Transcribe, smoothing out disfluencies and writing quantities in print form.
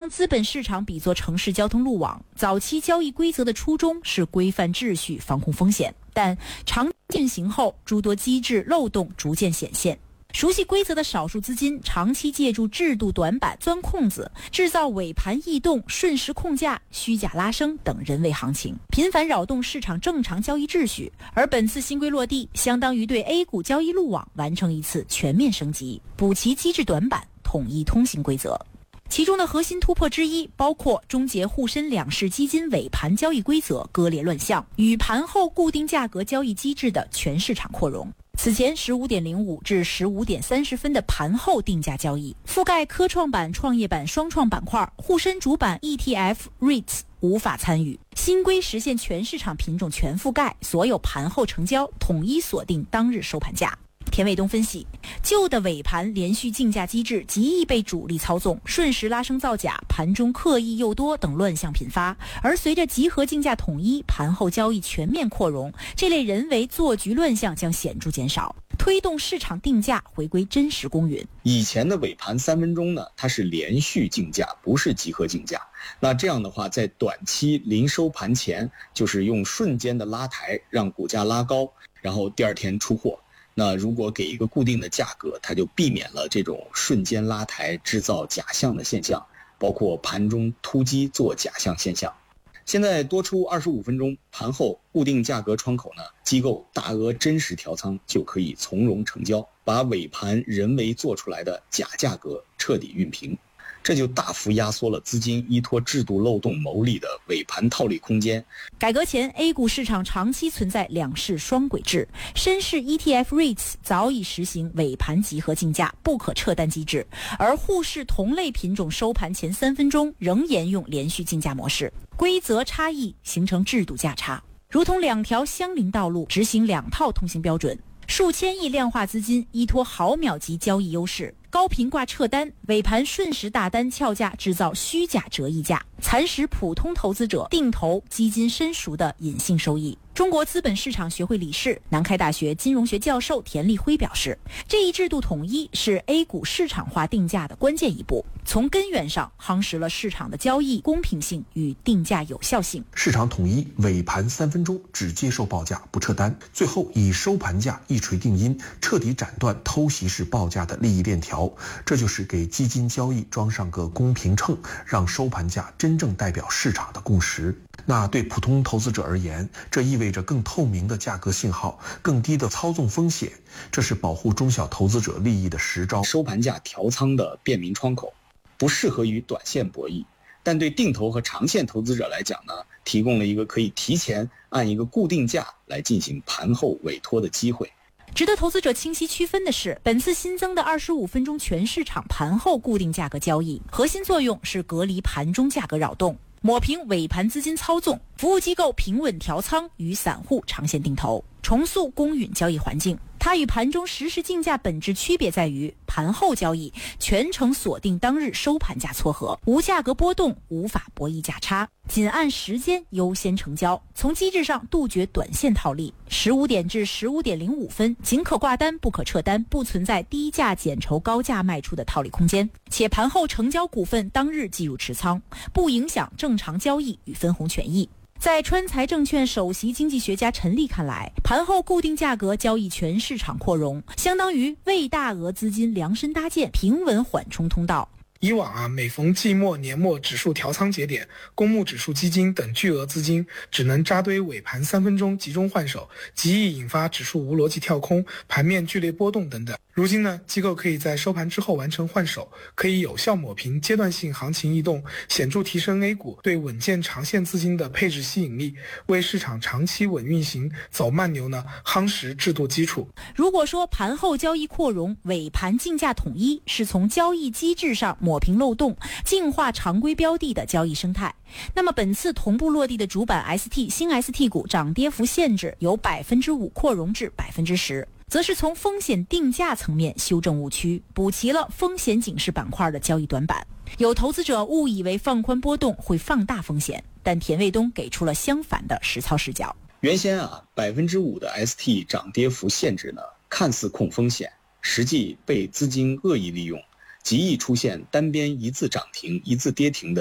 资本市场比作城市交通路网，早期交易规则的初衷是规范秩序、防控风险，但长进行后，诸多机制漏洞逐渐显现。熟悉规则的少数资金长期借助制度短板钻空子，制造尾盘异动、瞬时控价、虚假拉升等人为行情，频繁扰动市场正常交易秩序。而本次新规落地，相当于对 A 股交易路网完成一次全面升级，补齐机制短板，统一通行规则。其中的核心突破之一，包括终结沪深两市基金尾盘交易规则割裂乱象与盘后固定价格交易机制的全市场扩容。此前15.05至15点30分的盘后定价交易，覆盖科创板、创业板双创板块，沪深主板 ETF、REITs 无法参与。新规实现全市场品种全覆盖，所有盘后成交统一锁定当日收盘价。田伟东分析，旧的尾盘连续竞价机制极易被主力操纵，瞬时拉升造假、盘中刻意诱多等乱象频发。而随着集合竞价统一、盘后交易全面扩容，这类人为做局乱象将显著减少，推动市场定价回归真实公允。 以前的尾盘3分钟呢，它是连续竞价，不是集合竞价。那这样的话，在短期临收盘前，就是用瞬间的拉抬让股价拉高，然后第二天出货。那如果给一个固定的价格，它就避免了这种瞬间拉抬制造假象的现象，包括盘中突击做假象现象。现在多出25分钟盘后固定价格窗口呢，机构大额真实调仓就可以从容成交，把尾盘人为做出来的假价格彻底熨平。这就大幅压缩了资金依托制度漏洞牟利的尾盘套利空间。 改革前 A 股市场长期存在两市双轨制，深市 ETF、REITs 早已实行尾盘集合竞价不可撤单机制，而沪市同类品种收盘前3分钟仍沿用连续竞价模式，规则差异形成制度价差，如同两条相邻道路执行2套通行标准。数千亿量化资金依托毫秒级交易优势，高频挂撤单，尾盘瞬时大单撬价，制造虚假折溢价，蚕食普通投资者定投基金申赎的隐性收益。中国资本市场学会理事、南开大学金融学教授田立辉表示，这一制度统一是 A 股市场化定价的关键一步，从根源上夯实了市场的交易公平性与定价有效性。 市场统一尾盘3分钟只接受报价不撤单，最后以收盘价一锤定音，彻底斩断偷袭式报价的利益链条，这就是给基金交易装上个公平秤，让收盘价真正代表市场的共识。那对普通投资者而言，这意味着更透明的价格信号，更低的操纵风险，这是保护中小投资者利益的实招。 收盘价调仓的便民窗口不适合于短线博弈，但对定投和长线投资者来讲呢，提供了一个可以提前按一个固定价来进行盘后委托的机会。 值得投资者清晰区分的是，本次新增的25分钟全市场盘后固定价格交易，核心作用是隔离盘中价格扰动，抹平尾盘资金操纵，服务机构平稳调仓与散户长线定投，重塑公允交易环境。它与盘中实时竞价本质区别在于，盘后交易全程锁定当日收盘价撮合，无价格波动，无法博弈价差，仅按时间优先成交，从机制上杜绝短线套利。15点至15点05分仅可挂单不可撤单，不存在低价减筹高价卖出的套利空间，且盘后成交股份当日计入持仓，不影响正常交易与分红权益。在川财证券首席经济学家陈立看来，盘后固定价格交易全市场扩容，相当于为大额资金量身搭建平稳缓冲通道。 以往每逢季末、年末指数调仓节点，公募指数基金等巨额资金只能扎堆尾盘3分钟集中换手，极易引发指数无逻辑跳空、盘面剧烈波动等等。如今呢，机构可以在收盘之后完成换手，可以有效抹平阶段性行情异动，显著提升 A 股对稳健长线资金的配置吸引力，为市场长期稳运行走慢牛呢夯实制度基础。 如果说盘后交易扩容、尾盘竞价统一是从交易机制上抹平漏洞，净化常规标的的交易生态，那么本次同步落地的主板 ST 新 ST 股涨跌幅限制由 5% 扩容至 10%，则是从风险定价层面修正误区，补齐了风险警示板块的交易短板。有投资者误以为放宽波动会放大风险，但田卫东给出了相反的实操视角。 原先5%的 ST 涨跌幅限制呢，看似控风险，实际被资金恶意利用，极易出现单边一字涨停一字跌停的